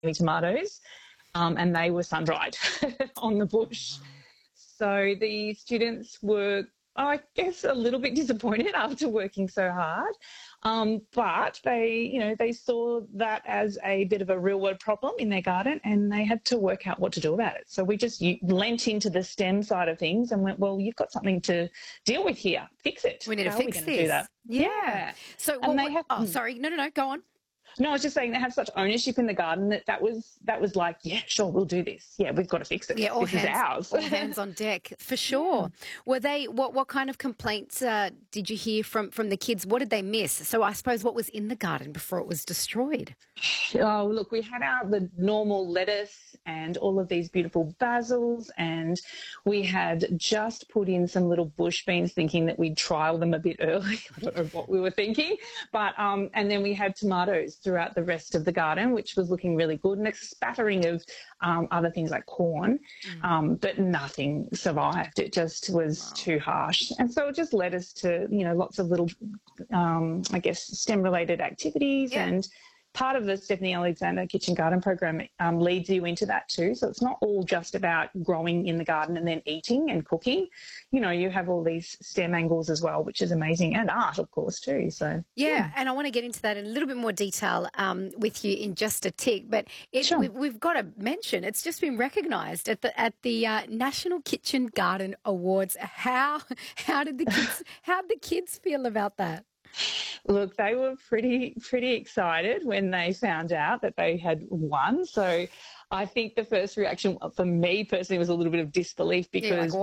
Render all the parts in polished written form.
tomatoes, and they were sun-dried on the bush. So the students were, I guess, a little bit disappointed after working so hard. But they saw that as a bit of a real world problem in their garden, and they had to work out what to do about it. So we just lent into the STEM side of things and went, well, you've got something to deal with here. Fix it. We need to fix this. Do that? Yeah. So, sorry. No, go on. No, I was just saying they have such ownership in the garden that was like, yeah, sure, we'll do this. Yeah, we've got to fix it. Yeah, this is ours. All hands on deck, for sure. Were they? What kind of complaints did you hear from the kids? What did they miss? So I suppose what was in the garden before it was destroyed? Oh, look, we had the normal lettuce and all of these beautiful basils, and we had just put in some little bush beans, thinking that we'd trial them a bit early. I don't know what we were thinking, but and then we had tomatoes throughout the rest of the garden, which was looking really good, and a spattering of other things like corn, but nothing survived. It just was too harsh. And so it just led us to, lots of little, I guess, STEM-related activities. Yeah. And part of the Stephanie Alexander Kitchen Garden program leads you into that too. So it's not all just about growing in the garden and then eating and cooking. You have all these STEM angles as well, which is amazing, and art, of course, too. So yeah, and I want to get into that in a little bit more detail with you in just a tick. But Sure. we've got to mention it's just been recognised at the National Kitchen Garden Awards. How did the kids feel about that? Look, they were pretty excited when they found out that they had won. So I think the first reaction for me personally was a little bit of disbelief, because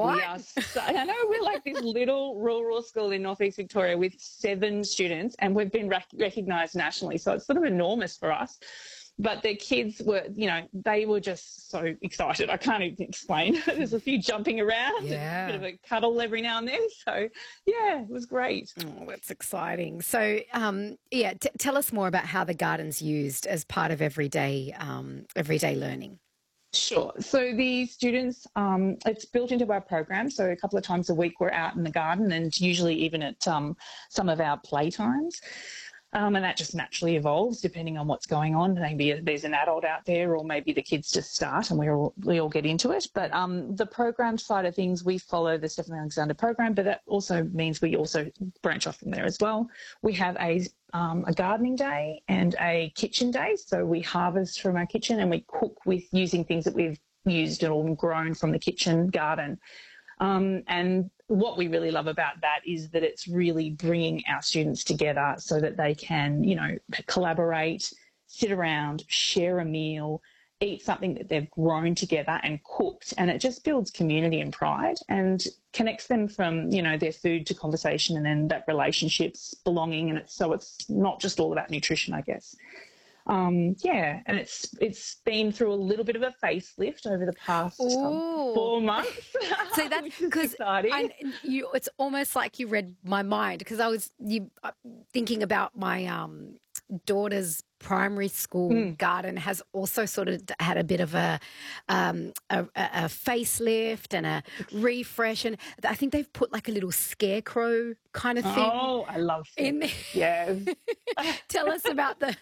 I know we're like this little rural school in Northeast Victoria with 7 students, and we've been recognised nationally. So it's sort of enormous for us. But the kids were, they were just so excited. I can't even explain. There's a few jumping around, yeah, a bit of a cuddle every now and then. So, yeah, it was great. Oh, that's exciting. So, tell us more about how the garden's used as part of everyday learning. Sure. So the students, it's built into our program. So a couple of times a week we're out in the garden, and usually even at some of our playtimes. And that just naturally evolves depending on what's going on. Maybe there's an adult out there, or maybe the kids just start and we all get into it. But the program side of things, we follow the Stephanie Alexander program, but that also means we also branch off from there as well. We have a gardening day and a kitchen day. So we harvest from our kitchen and we cook with using things that we've used or grown from the kitchen garden. And what we really love about that is that it's really bringing our students together so that they can, collaborate, sit around, share a meal, eat something that they've grown together and cooked. And it just builds community and pride and connects them from, their food to conversation, and then that relationships, belonging. And it's not just all about nutrition, I guess. And it's been through a little bit of a facelift over the past 4 months. So that's because it's almost like you read my mind, because I was thinking about my daughter's primary school garden has also sort of had a bit of a facelift and a refresh, and I think they've put like a little scarecrow kind of thing. Oh, I love it. Yes. Tell us about the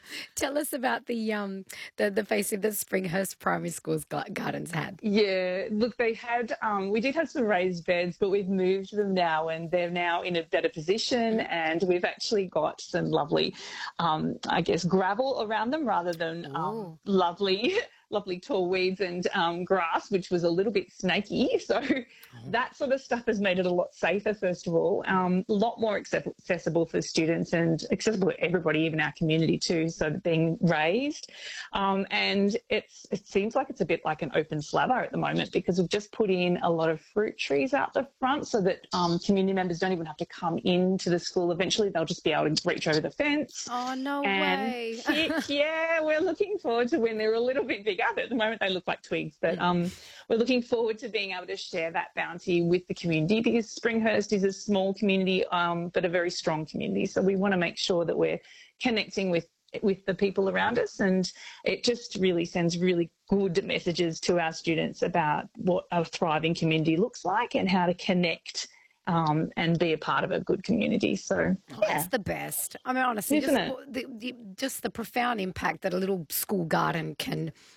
facelift that Springhurst Primary School's gardens had. Yeah, look, they had we did have some raised beds, but we've moved them now, and they're now in a better position, and we've actually got some lovely gravel around them rather than lovely tall weeds and grass, which was a little bit snaky. So that sort of stuff has made it a lot safer, first of all, a lot more accessible for students and accessible to everybody, even our community too, so being raised. And it seems like it's a bit like an open slather at the moment, because we've just put in a lot of fruit trees out the front so that community members don't even have to come into the school. Eventually they'll just be able to reach over the fence. Oh, no way. Yeah, we're looking forward to when they're a little bit bigger. At the moment they look like twigs, but we're looking forward to being able to share that bounty with the community, because Springhurst is a small community but a very strong community. So we want to make sure that we're connecting with the people around us, and it just really sends really good messages to our students about what a thriving community looks like and how to connect and be a part of a good community. So, That's the best. I mean, honestly, just the profound impact that a little school garden can